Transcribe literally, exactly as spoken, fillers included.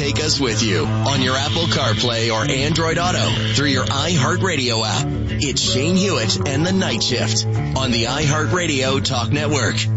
take us with you on your Apple CarPlay or Android Auto through your iHeartRadio app. It's Shane Hewitt and the Night Shift on the iHeartRadio Talk Network.